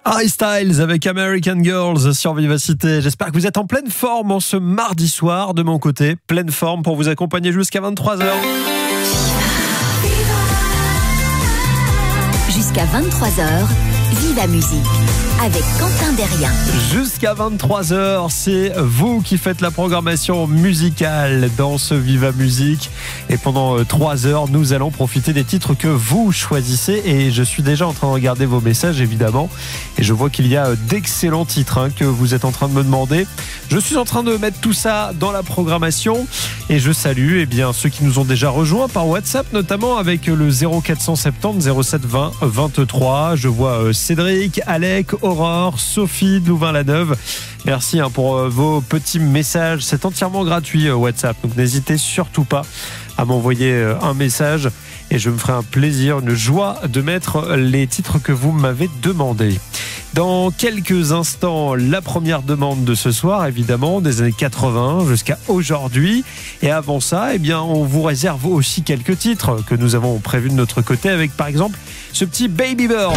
Harry Styles avec American Girls sur Vivacité. J'espère que vous êtes en pleine forme en ce mardi soir. De mon côté, pleine forme pour vous accompagner jusqu'à 23h. Jusqu'à 23h, Viva Musique avec Quentin Derrien. Jusqu'à 23h, c'est vous qui faites la programmation musicale dans ce Viva Musique. Et pendant 3 heures, nous allons profiter des titres que vous choisissez. Et je suis déjà en train de regarder vos messages, évidemment. Et je vois qu'il y a d'excellents titres que vous êtes en train de me demander. Je suis en train de mettre tout ça dans la programmation. Et je salue ceux qui nous ont déjà rejoints par WhatsApp, notamment avec le 0470 07 20 23. Je vois Cédric, Alec, Aurore, Sophie de Louvain-la-Neuve. Merci pour vos petits messages. C'est entièrement gratuit WhatsApp. Donc n'hésitez surtout pas à m'envoyer un message. Et je me ferai un plaisir, une joie de mettre les titres que vous m'avez demandé. Dans quelques instants, la première demande de ce soir, évidemment, des années 80 jusqu'à aujourd'hui. Et avant ça, on vous réserve aussi quelques titres que nous avons prévus de notre côté avec, par exemple, ce petit Baby Bird.